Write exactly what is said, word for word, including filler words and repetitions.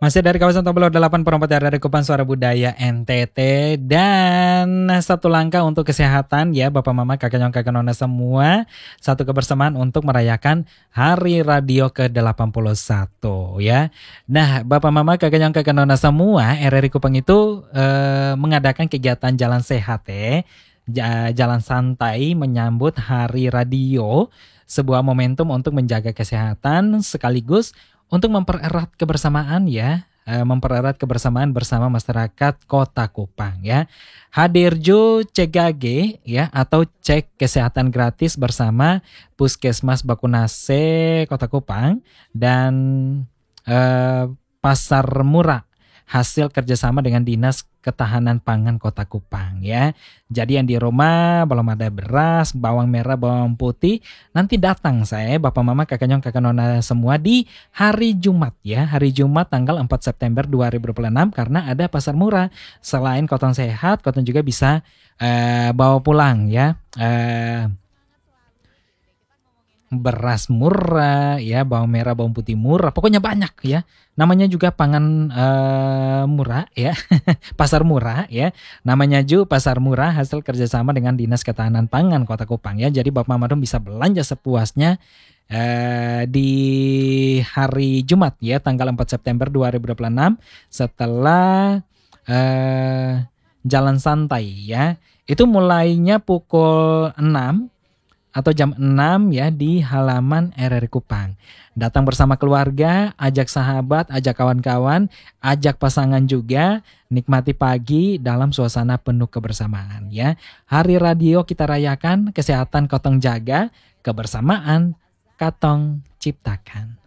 Masih dari kawasan Tombol delapan puluh empat R R Kupang Suara Budaya N T T. Dan satu langkah untuk kesehatan ya Bapak Mama kakak nyong kakak nona semua. Satu kebersamaan untuk merayakan Hari Radio ke delapan puluh satu ya. Nah Bapak Mama kakak nyong kakak nona semua, R R Kupang itu eh, mengadakan kegiatan jalan sehat ya. Jalan santai menyambut Hari Radio. Sebuah momentum untuk menjaga kesehatan sekaligus untuk mempererat kebersamaan ya, eh, mempererat kebersamaan bersama masyarakat Kota Kupang ya. Hadir ju C K G ya atau cek kesehatan gratis bersama Puskesmas Bakunase Kota Kupang dan eh, Pasar Murah hasil kerjasama dengan Dinas Ketahanan Pangan Kota Kupang ya. Jadi yang di rumah belum ada beras, bawang merah, bawang putih, nanti datang saya Bapak Mama kakak nyong kakak nona semua di hari Jumat ya. Hari Jumat tanggal empat September dua ribu dua puluh enam karena ada pasar murah. Selain kotong sehat, kotong juga bisa uh, bawa pulang ya. Uh, beras murah ya, bawang merah, bawang putih murah, pokoknya banyak ya. Namanya juga pangan uh, murah ya, pasar murah ya. Namanya juga pasar murah hasil kerjasama dengan Dinas Ketahanan Pangan Kota Kupang ya. Jadi Bapak Madam bisa belanja sepuasnya uh, di hari Jumat ya, tanggal empat September dua ribu dua puluh enam setelah uh, jalan santai ya. Itu mulainya pukul enam atau jam enam ya di halaman R R Kupang. Datang bersama keluarga, ajak sahabat, ajak kawan-kawan, ajak pasangan juga, nikmati pagi dalam suasana penuh kebersamaan ya. Hari Radio kita rayakan, kesehatan kotong jaga, kebersamaan katong ciptakan.